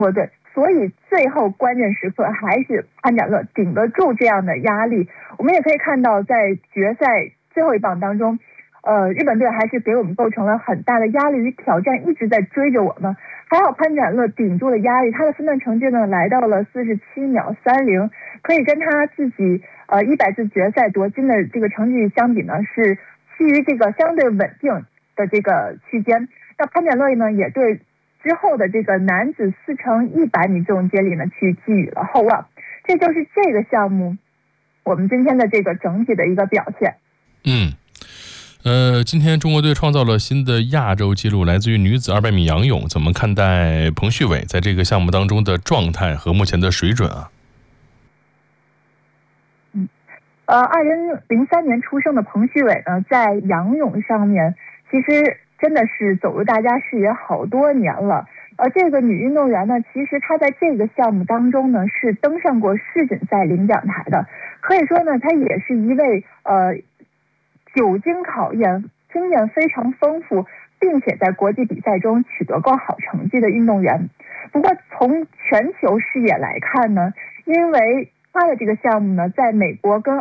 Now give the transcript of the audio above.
队，所以最后关键时刻还是潘展乐顶得住这样的压力。我们也可以看到，在决赛最后一棒当中，日本队还是给我们构成了很大的压力与挑战，一直在追着我们。还好潘展乐顶住了压力，他的分段成绩呢来到了47秒30，可以跟他自己100次决赛夺金的这个成绩相比呢，是基于这个相对稳定的这个区间。那潘展乐呢也对之后的这个男子4×100米重接力呢去寄予了厚望。这就是这个项目我们今天的这个整体的一个表现。 今天中国队创造了新的亚洲纪录，来自于女子200米仰泳。怎么看待彭旭伟在这个项目当中的状态和目前的水准啊 ？2003年出生的彭旭伟呢，在仰泳上面其实真的是走入大家视野好多年了。这个女运动员呢，其实她在这个项目当中呢是登上过世锦赛领奖台的，可以说呢，她也是一位久经考验、经验非常丰富，并且在国际比赛中取得过好成绩的运动员。不过从全球视野来看呢，因为她的这个项目呢，在美国跟